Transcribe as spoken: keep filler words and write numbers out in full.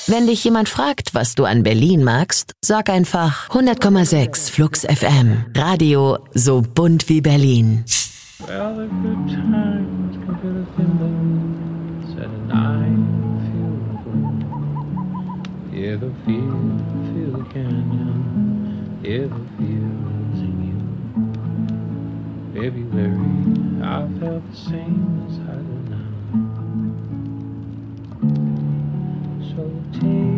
Wenn dich jemand fragt, was du an Berlin magst, sag einfach hundert Komma sechs Flux F M. Radio so bunt wie Berlin. Well, the good times can feel the thing said and I feel the yeah, the feel, feel the canyon, yeah, the feels in you. February, I felt the same as I do now. So take